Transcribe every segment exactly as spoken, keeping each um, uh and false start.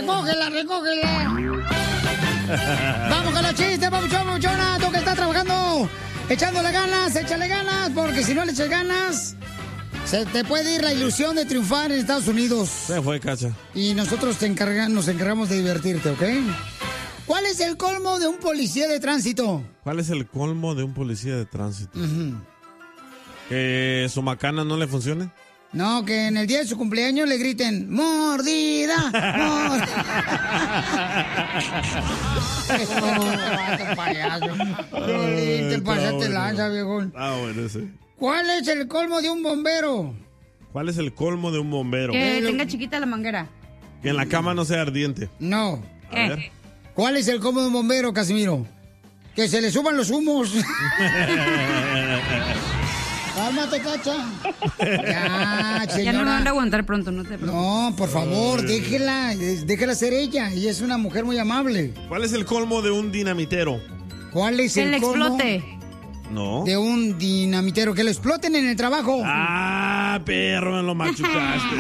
recógela, recógela. Vamos con los chistes, papuchón, papuchona. Tú que estás trabajando, echándole ganas, échale ganas, porque si no le echas ganas, se te puede ir la ilusión de triunfar en Estados Unidos. Se fue, Cacha. Y nosotros te encarga, nos encargamos de divertirte, ¿ok? ¿Cuál es el colmo de un policía de tránsito? ¿Cuál es el colmo de un policía de tránsito? Uh-huh. ¿Que su macana no le funcione? No, que en el día de su cumpleaños le griten ¡mordida! ¡Mordida! ¡Oh, payaso! Ay, te pasaste lanza, viejón. Ah, bueno, sí. ¿Cuál es el colmo de un bombero? ¿Cuál es el colmo de un bombero? Que tenga chiquita la manguera. Que en la cama no sea ardiente. No. A ver. ¿Cuál es el colmo de un bombero, Casimiro? Que se le suban los humos. Cálmate, Cacha. Ya, señora. Ya no me van a aguantar pronto, no te preocupes. No, por favor, déjela, déjela ser ella. Ella es una mujer muy amable. ¿Cuál es el colmo de un dinamitero? ¿Cuál es que el le colmo explote. No. De un dinamitero, que lo exploten en el trabajo. Ah, perro, me lo machucaste.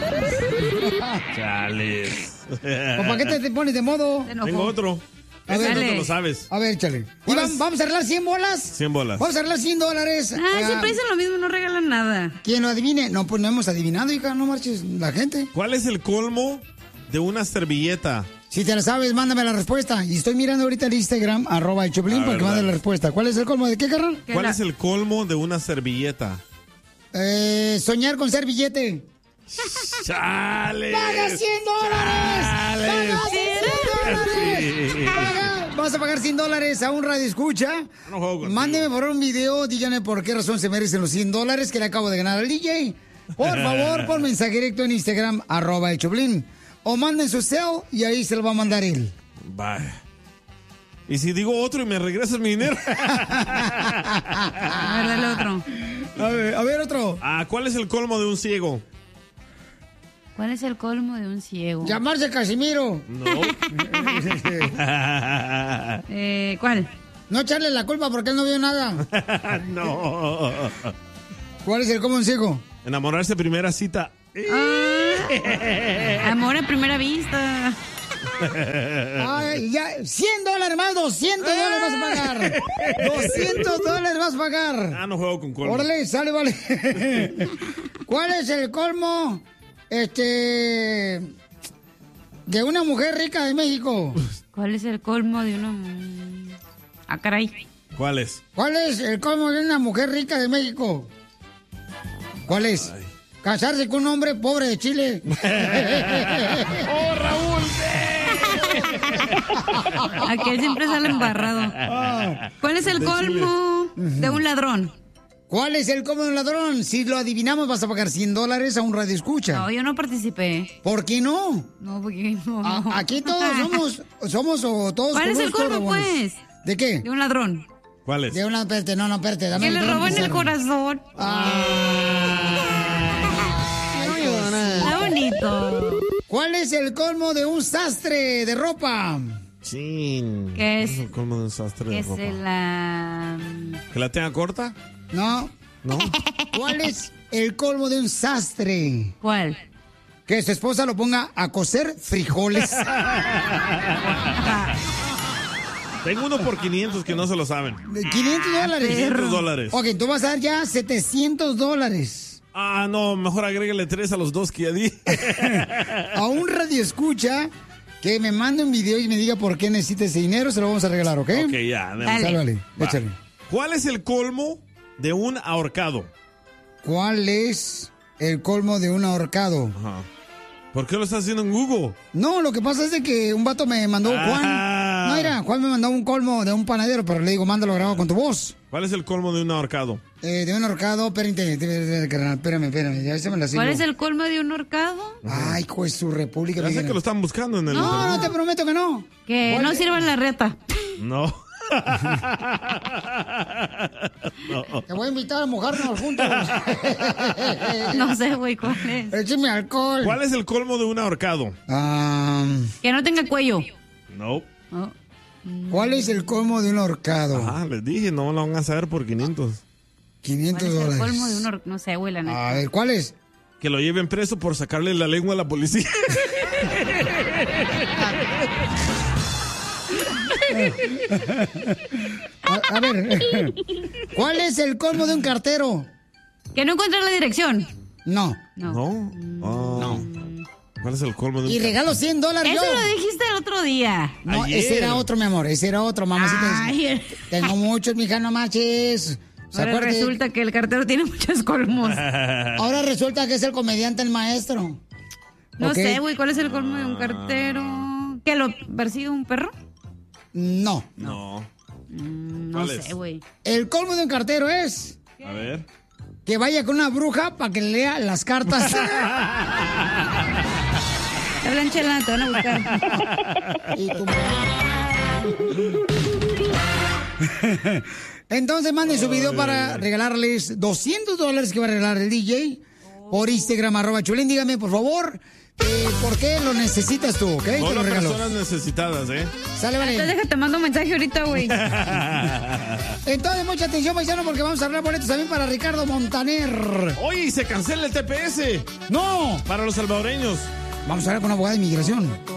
Chales. ¿Para qué te, te pones de modo? Tengo otro. A Ese ver, no te lo sabes. A ver, échale. ¿Y vamos, vamos a arreglar cien bolas? cien bolas. Vamos a arreglar cien dólares. Ah, Ah, siempre dicen lo mismo, no regalan nada. ¿Quién lo adivine? No, pues no hemos adivinado, hija, no marches la gente. ¿Cuál es el colmo de una servilleta? Si te la sabes, mándame la respuesta. Y estoy mirando ahorita el Instagram, arroba el Choplin, Ah, para que ¿verdad? mande la respuesta. ¿Cuál es el colmo de qué, carnal? ¿Cuál es el colmo de una servilleta? Eh, soñar con ser billete. ¡Chales! ¡Paga cien dólares! ¡Chales! ¡Paga cien dólares! ¡Paga! Vamos a pagar cien dólares a un radio escucha. No juego contigo. Mándeme por un video, díganme por qué razón se merecen los cien dólares que le acabo de ganar al D J. Por favor, por mensaje directo en Instagram, arroba el Choplin. O manden su cel y ahí se lo va a mandar él. Vaya. ¿Y si digo otro y me regresas mi dinero? A ver, dale otro. A ver, a ver otro. Ah, ¿cuál es el colmo de un ciego? ¿Cuál es el colmo de un ciego? Llamarse Casimiro. No. eh, ¿Cuál? No echarle la culpa porque él no vio nada. No. ¿Cuál es el colmo de un ciego? Enamorarse primera cita. Ah, amor a primera vista. Ay, ya, cien dólares más, doscientos dólares vas a pagar. doscientos dólares vas a pagar. Ah, no juego con colmo. Órale, sale, vale. ¿Cuál es el colmo, este, de una mujer rica de México? ¿Cuál es el colmo de una... Ah, caray. ¿Cuál es? ¿Cuál es el colmo de una mujer rica de México? ¿Cuál es? Ay. Casarse con un hombre pobre de Chile. ¡Oh, Raúl! Aquel siempre sale embarrado. ¿Cuál es el De colmo de un ladrón? ¿Cuál es el colmo de un ladrón? Si lo adivinamos vas a pagar cien dólares a un radio escucha. No, yo no participé. ¿Por qué no? No, porque no. A- aquí todos somos, somos o todos. ¿Cuál es el corruptos, colmo, rabones. pues? ¿De qué? De un ladrón. ¿Cuál es? De una, espérate, no, no, espérate. Dame Que le dame roban el pensar. corazón. Está bonito. ¿Cuál es el colmo de un sastre de ropa? Chin. ¿Qué es? el colmo de un sastre Que de se ropa? la... ¿Que la tenga corta? No. No. ¿Cuál es el colmo de un sastre? ¿Cuál? Que su esposa lo ponga a cocer frijoles. Tengo uno por quinientos que no se lo saben. De quinientos dólares. quinientos dólares. Ok, tú vas a dar ya setecientos dólares. Ah, no, mejor agrégale tres a los dos que ya di. A un radio escucha que me mande un video y me diga por qué necesita ese dinero, se lo vamos a regalar, ¿ok? Ok, ya. demos. Dale. Sálvale, Va. échale. ¿Cuál es el colmo de un ahorcado? ¿Cuál es el colmo de un ahorcado? Ajá. ¿Por qué lo estás haciendo en Google? No, lo que pasa es de que un vato me mandó, Juan. Ah. No, mira, Juan me mandó un colmo de un panadero, pero le digo, mándalo grabado con tu voz. ¿Cuál es el colmo de un ahorcado? Eh, de un ahorcado, espérame, espérame, espérame, ya se me la sigo. ¿Cuál es el colmo de un horcado? Ay, pues su república. Ya sé mexicana. que lo están buscando en el No, no internet. te prometo que no. Que ¿Cuál no es? sirva la reta. No. No. Te voy a invitar a mojarnos juntos. No sé, güey, ¿cuál es? Écheme alcohol. ¿Cuál es el colmo de un ahorcado? Ah, Que no tenga cuello. No. Oh. ¿Cuál es el colmo de un ahorcado? Ajá, les dije, no lo van a saber por quinientos. quinientos ¿Cuál es el dólares. colmo de un horcado? No sé, güey, la neta. A ver, ¿cuál es? Que lo lleven preso por sacarle la lengua a la policía. A, a ver, ¿cuál es el colmo de un cartero? Que no encuentra la dirección. No. No. ¿No? Oh. No. ¿Cuál es el colmo de un Y regalo cien dólares Eso yo. lo dijiste el otro día. No, Ayer. ese era otro, mi amor. Ese era otro, mamacita. Ay. Tengo muchos, mija, no marches. ¿Se Ahora acuerda? resulta que el cartero tiene muchos colmos. Ahora resulta que es el comediante, el maestro. No ¿Ok? sé, güey, ¿cuál es el colmo de un cartero? ¿Que lo persigue un perro? No. No. Mm, no ¿Cuál es? sé, güey. El colmo de un cartero es A ver. que vaya con una bruja para que le lea las cartas. Hablan, Chela, te van a buscar. Y tu- Entonces manden su video para regalarles doscientos dólares que va a regalar el D J por Instagram, arroba Chulín. Dígame, por favor, eh, ¿por qué lo necesitas tú? ¿Ok? Te Todas lo las regalo. personas necesitadas, ¿eh? Sale, Entonces vale. déjate, mando un mensaje ahorita, güey. Entonces, mucha atención, paisano, porque vamos a hablar boletos también para Ricardo Montaner. Oye, y se cancela el T P S ¡No! para los salvadoreños. Vamos a hablar con un abogado de inmigración.